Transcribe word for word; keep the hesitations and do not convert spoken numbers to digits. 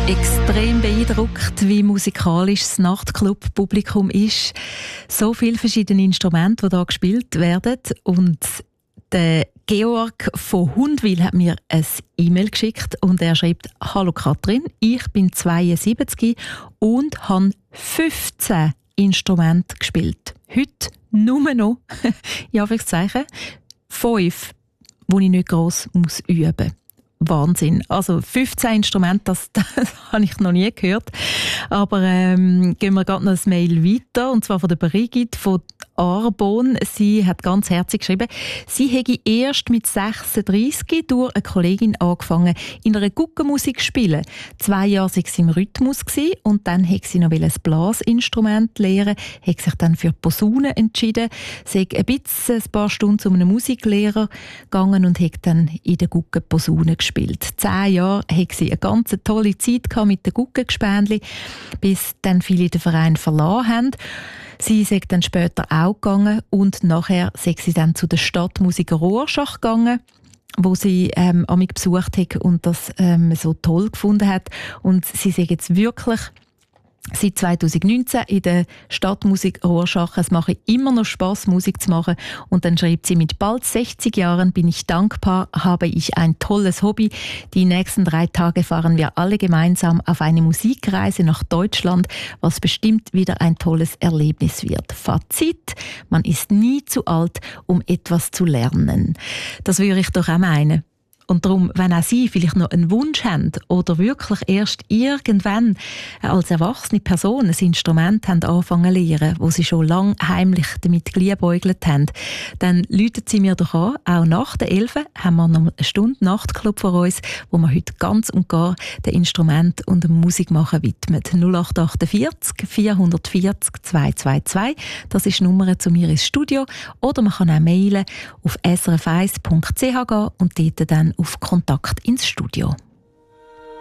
Extrem beeindruckt, wie musikalisch das Nachtclub-Publikum ist. So viele verschiedene Instrumente, die hier gespielt werden. Und der Georg von Hundwil hat mir ein E-Mail geschickt und er schreibt: «Hallo Katrin, ich bin zweiundsiebzig und habe fünfzehn Instrumente gespielt. Heute nur noch, in Anführungszeichen, fünf, die ich nicht gross muss üben muss.» Wahnsinn. Also fünfzehn Instrumente, das, das habe ich noch nie gehört. Aber ähm, gehen wir gerade noch ein Mail weiter, und zwar von der Brigitte von Arbon. Sie hat ganz herzlich geschrieben, sie hätte erst mit sechsunddreissig durch eine Kollegin angefangen, in einer Guckenmusik zu spielen. Zwei Jahre war sie im Rhythmus gewesen, und dann wollte sie noch ein Blasinstrument lernen, hat sich dann für Posaune entschieden, sie hat ein bisschen, ein paar Stunden zu einem Musiklehrer gegangen und hat dann in der Gucke Posaune gespielt. Zehn Jahre hatte sie eine ganz tolle Zeit mit den Guckengespännchen, bis dann viele den Verein verlassen haben. Sie ist dann später auch gegangen und nachher ist sie dann zu der Stadtmusiker Rorschach gegangen, wo sie ähm, amig besucht hat und das ähm, so toll gefunden hat. Und sie ist jetzt wirklich seit zweitausendneunzehn in der Stadtmusik Rorschach. Es macht immer noch Spass, Musik zu machen. Und dann schreibt sie: «Mit bald sechzig Jahren bin ich dankbar, habe ich ein tolles Hobby. Die nächsten drei Tage fahren wir alle gemeinsam auf eine Musikreise nach Deutschland, was bestimmt wieder ein tolles Erlebnis wird. Fazit: Man ist nie zu alt, um etwas zu lernen.» Das würde ich doch auch meinen. Und darum, wenn auch Sie vielleicht noch einen Wunsch haben oder wirklich erst irgendwann als erwachsene Person ein Instrument haben anfangen zu lernen, wo Sie schon lange heimlich damit geliebäugelt haben, dann rufen Sie mir doch an. Auch nach der elf haben wir noch eine Stunde Nachtclub vor uns, wo wir heute ganz und gar dem Instrument und dem Musikmachen widmen. null acht achtundvierzig vierhundertvierzig zweihundertzweiundzwanzig, das ist die Nummer zu mir ins Studio. Oder man kann auch mailen auf s r f eins punkt c h gehen und dort dann auf Kontakt ins Studio.